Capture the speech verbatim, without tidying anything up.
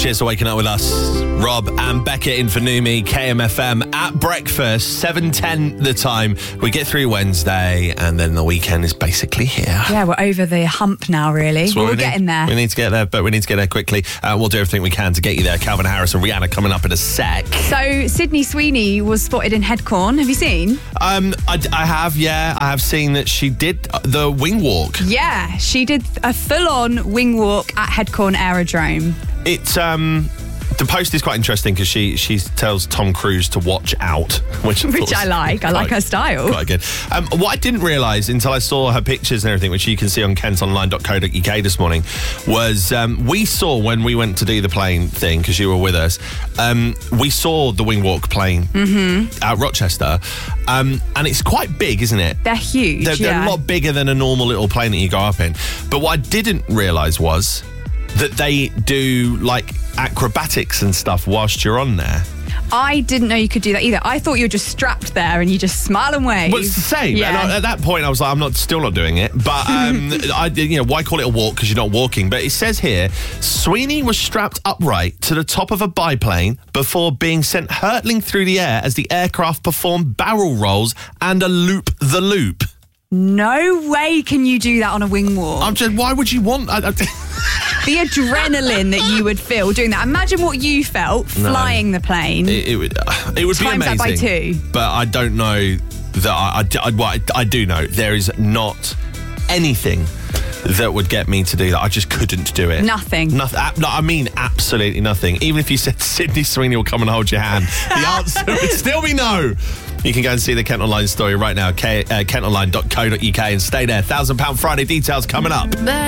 Cheers for waking up with us. Rob and Becca in for Numi, K M F M at breakfast, seven ten the time. We get through Wednesday and then the weekend is basically here. Yeah, we're over the hump now, really. We're we getting need, there. We need to get there, but we need to get there quickly. Uh, we'll do everything we can to get you there. Calvin Harris and Rihanna coming up in a sec. So, Sydney Sweeney was spotted in Headcorn. Have you seen? Um, I, I have, yeah. I have seen that she did the wing walk. Yeah, she did a full-on wing walk at Headcorn Aerodrome. It's um the post is quite interesting because she she tells Tom Cruise to watch out, which Which I like. I like her style. Quite good. Um, what I didn't realise until I saw her pictures and everything, which you can see on kent online dot co dot uk this morning, was um, we saw when we went to do the plane thing, because you were with us, um, we saw the wing walk plane mm-hmm. at Rochester, um, and it's quite big, isn't it? They're huge. They're, yeah. they're a lot bigger than a normal little plane that you go up in. But what I didn't realise was that they do like acrobatics and stuff whilst you're on there. I didn't know you could do that either. I thought you were just strapped there and you just smile and wave. Well, it's the same. Yeah. And I, at that point, I was like, I'm not still not doing it. But um, I, you know, why call it a walk because you're not walking? But it says here, Sweeney was strapped upright to the top of a biplane before being sent hurtling through the air as the aircraft performed barrel rolls and a loop the loop. No way can you do that on a wing walk. I'm just, why would you want? I, I, The adrenaline that you would feel doing that. Imagine what you felt No. flying the plane. It, it would, it would be Times amazing. that by two. But I don't know that I, I, I, well, I, I do know there is not anything that would get me to do that. I just couldn't do it. Nothing. Nothing. No, I mean absolutely nothing. Even if you said Sydney Sweeney will come and hold your hand, the answer would still be no. You can go and see the Kent Online story right now, K, uh, kent online dot co dot uk, and stay there. one thousand pound Friday details coming up.